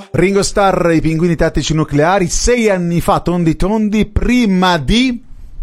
Ringo Starr, i pinguini tattici nucleari, 6 anni fa, tondi, prima di...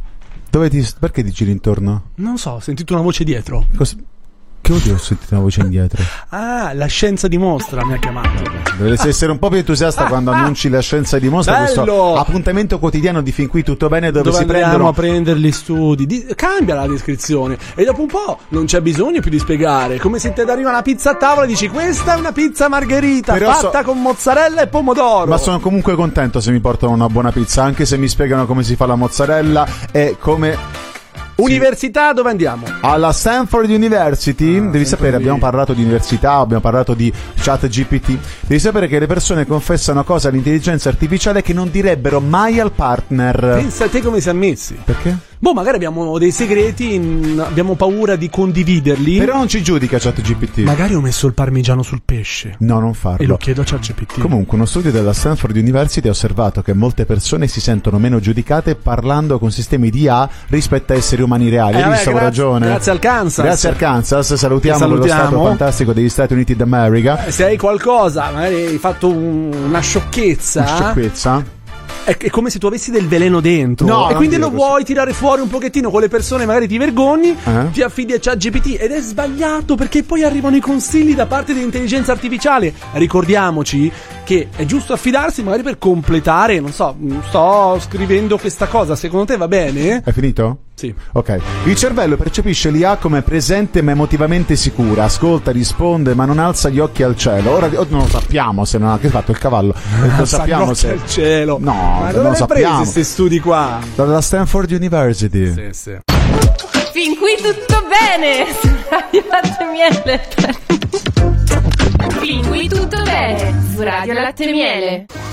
Perché ti giri intorno? Non so, ho sentito una voce dietro. Che vuol dire ho sentito una voce indietro? Ah, la scienza dimostra mi ha chiamato. Dovresti essere un po' più entusiasta quando annunci la scienza dimostra. Bello! Questo appuntamento quotidiano di Fin qui tutto bene dove si andiamo prendono a prendere gli studi. Cambia la descrizione e dopo un po' non c'è bisogno più di spiegare. Come se ti arriva una pizza a tavola e dici questa è una pizza margherita Però fatta con mozzarella e pomodoro. Ma sono comunque contento se mi portano una buona pizza, anche se mi spiegano come si fa la mozzarella e come... Università, dove andiamo? Alla Stanford University. Devi sapere, abbiamo parlato di università, abbiamo parlato di chat GPT. Devi sapere che le persone confessano cose all'intelligenza artificiale che non direbbero mai al partner. Pensa a te come si è messi. Perché? Boh, magari abbiamo dei segreti, abbiamo paura di condividerli. Però non ci giudica ChatGPT. Magari ho messo il parmigiano sul pesce. No, non farlo. E lo chiedo a ChatGPT. Comunque, uno studio della Stanford University ha osservato che molte persone si sentono meno giudicate parlando con sistemi di IA rispetto a esseri umani reali. Avevo ragione. Grazie al Kansas. Grazie al Kansas. Salutiamo lo stato fantastico degli Stati Uniti d'America. Se hai qualcosa, magari hai fatto una sciocchezza. Una sciocchezza. È come se tu avessi del veleno dentro, no, e quindi lo vuoi tirare fuori un pochettino con le persone, magari ti vergogni, ti affidi a ChatGPT ed è sbagliato perché poi arrivano i consigli da parte dell'intelligenza artificiale. Ricordiamoci che è giusto affidarsi magari per completare, non so, sto scrivendo questa cosa, secondo te va bene? È finito? Sì. Ok. Il cervello percepisce l'IA come presente ma emotivamente sicura, ascolta, risponde ma non alza gli occhi al cielo. Ora non lo sappiamo se non ha che fatto il cavallo. Lo sappiamo se al cielo. No, ma non lo sappiamo. Questi studi qua Dalla Stanford University. Sì, sì. Fin qui tutto bene su Radio Latte Miele. Fin qui tutto bene su Radio Latte Miele.